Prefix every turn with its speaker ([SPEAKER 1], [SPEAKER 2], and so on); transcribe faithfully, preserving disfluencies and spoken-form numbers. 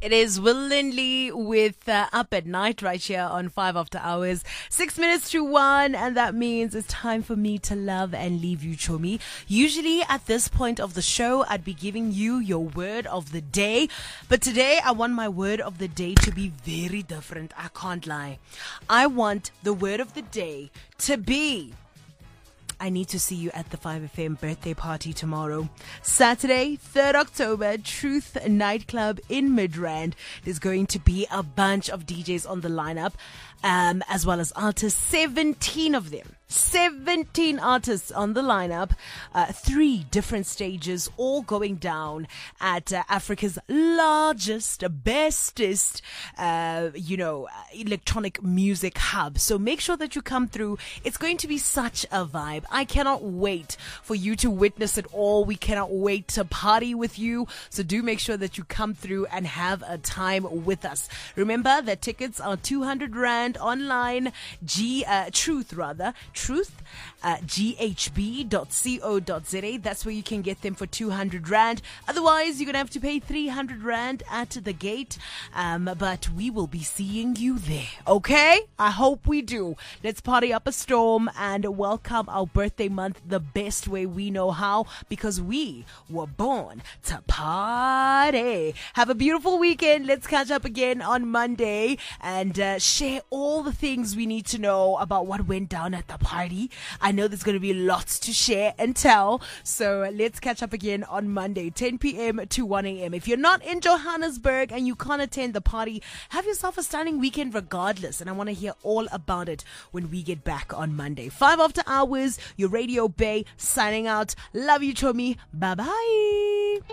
[SPEAKER 1] It is willingly with uh, Up at Night right here on five After Hours. Six minutes to one, and that means it's time for me to love and leave you, Chomi. Usually at this point of the show, I'd be giving you your word of the day. But today, I want my word of the day to be very different. I can't lie. I want the word of the day to be... I need to see you at the five F M birthday party tomorrow. Saturday, third October, Truth Nightclub in Midrand. There's going to be a bunch of D Js on the lineup, um, as well as artists, seventeen of them. seventeen artists on the lineup, uh, three different stages, all going down at uh, Africa's largest, bestest, uh, you know, electronic music hub. So make sure that you come through. It's going to be such a vibe. I cannot wait for you to witness it all. We cannot wait to party with you. So do make sure that you come through and have a time with us. Remember that tickets are two hundred rand online, G, uh, Truth rather, Truth, uh, G H B dot co dot z a. That's where you can get them for two hundred rand. Otherwise, you're going to have to pay three hundred rand at the gate. Um, but we will be seeing you there. Okay? I hope we do. Let's party up a storm and welcome our birthday month the best way we know how, because we were born to party. Have a beautiful weekend. Let's catch up again on Monday and uh, share all the things we need to know about what went down at the party. I know there's going to be lots to share and tell, so let's catch up again on Monday, ten p.m. to one a.m. If you're not in Johannesburg and you can't attend the party, have yourself a stunning weekend regardless, and I want to hear all about it when we get back on Monday. Five After Hours, your Radio Bay, signing out. Love you, Chomi. Bye-bye.